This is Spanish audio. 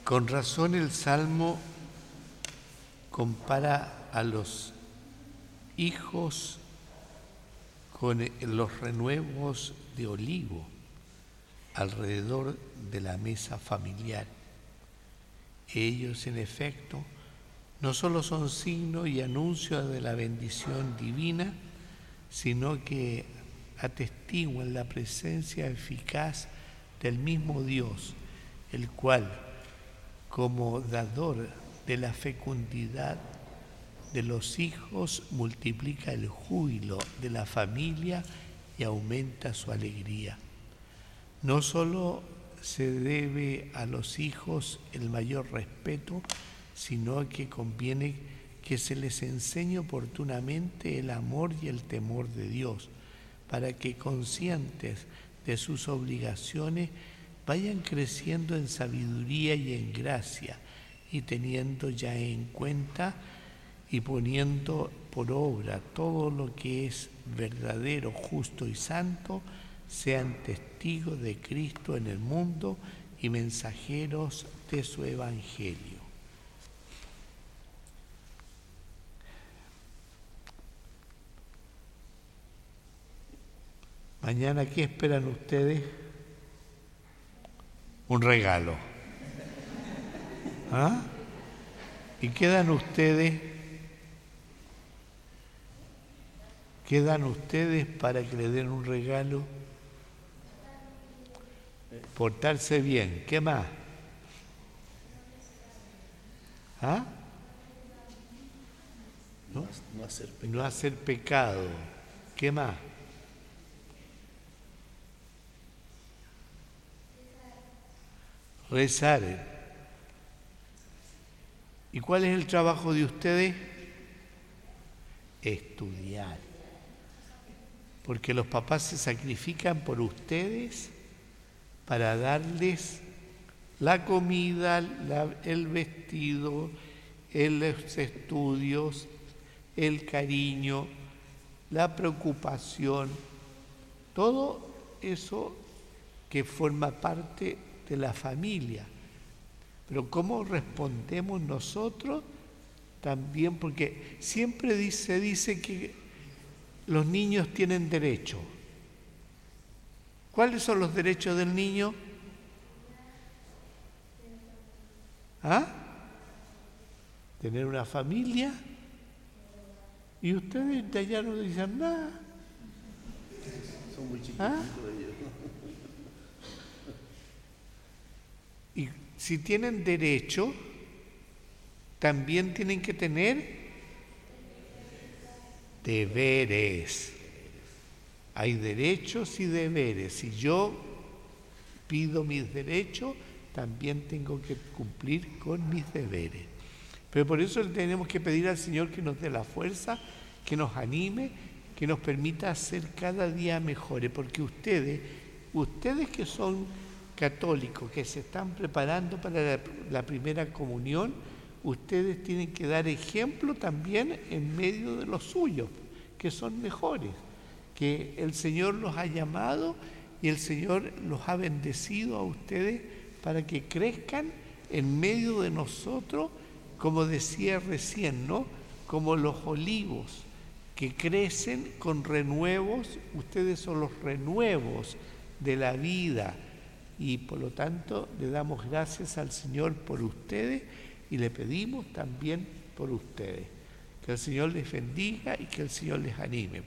Con razón el Salmo compara a los hijos con los renuevos de olivo alrededor de la mesa familiar. Ellos, en efecto, no solo son signo y anuncio de la bendición divina, sino que atestiguan la presencia eficaz del mismo Dios, el cual, como dador de la fecundidad de los hijos, multiplica el júbilo de la familia y aumenta su alegría. No solo se debe a los hijos el mayor respeto, sino que conviene que se les enseñe oportunamente el amor y el temor de Dios, para que, conscientes de sus obligaciones, vayan creciendo en sabiduría y en gracia, y teniendo ya en cuenta y poniendo por obra todo lo que es verdadero, justo y santo, sean testigos de Cristo en el mundo y mensajeros de su evangelio. Mañana, ¿qué esperan ustedes? Un regalo. ¿Ah? ¿Y qué dan ustedes? ¿Qué dan ustedes para que le den un regalo? Portarse bien. ¿Qué más? ¿Ah? No hacer pecado. ¿Qué más? Rezar. ¿Y cuál es el trabajo de ustedes? Estudiar. Porque los papás se sacrifican por ustedes para darles la comida, el vestido, los estudios, el cariño, la preocupación, todo eso que forma parte de la familia. Pero ¿cómo respondemos nosotros? También, porque siempre se dice que los niños tienen derecho. ¿Cuáles son los derechos del niño? ¿Ah? Tener una familia. Y ustedes de allá no dicen nada. Son muy chiquitos. ¿Ah? Y si tienen derecho, también tienen que tener deberes. Hay derechos y deberes. Si yo pido mis derechos, también tengo que cumplir con mis deberes. Pero por eso tenemos que pedir al Señor que nos dé la fuerza, que nos anime, que nos permita ser cada día mejores, porque ustedes que son católicos, que se están preparando para la primera comunión, ustedes tienen que dar ejemplo también en medio de los suyos, que son mejores, que el Señor los ha llamado y el Señor los ha bendecido a ustedes para que crezcan en medio de nosotros, como decía recién, ¿no? Como los olivos que crecen con renuevos. Ustedes son los renuevos de la vida. Y por lo tanto le damos gracias al Señor por ustedes y le pedimos también por ustedes. Que el Señor les bendiga y que el Señor les anime.